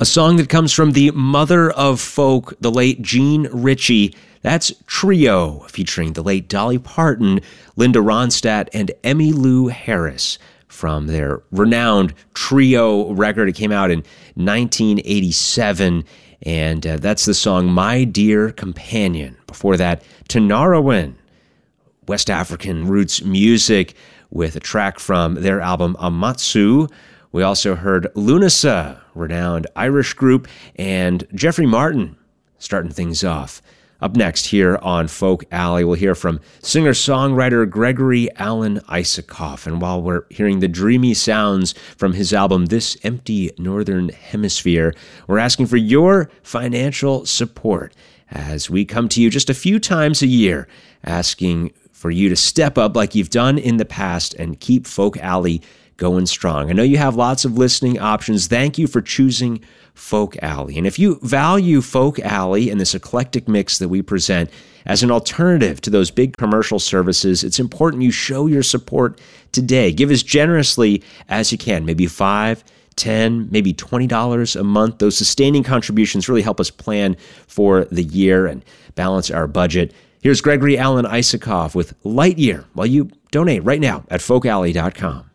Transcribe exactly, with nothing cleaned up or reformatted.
A song that comes from the mother of folk, the late Jean Ritchie. That's Trio, featuring the late Dolly Parton, Linda Ronstadt, and Emmylou Harris from their renowned Trio record. It came out in nineteen eighty-seven, and uh, that's the song My Dear Companion. Before that, Tinariwen, West African roots music with a track from their album Amatsu. We also heard Lunasa, renowned Irish group, and Jeffrey Martin starting things off. Up next here on Folk Alley, we'll hear from singer-songwriter Gregory Alan Isakov. And while we're hearing the dreamy sounds from his album This Empty Northern Hemisphere, we're asking for your financial support as we come to you just a few times a year, asking for you to step up like you've done in the past and keep Folk Alley going strong. I know you have lots of listening options. Thank you for choosing Folk Alley. And if you value Folk Alley and this eclectic mix that we present as an alternative to those big commercial services, it's important you show your support today. Give as generously as you can, maybe five, ten, maybe twenty dollars a month. Those sustaining contributions really help us plan for the year and balance our budget. Here's Gregory Alan Isakov with Lightyear while you donate right now at folk alley dot com.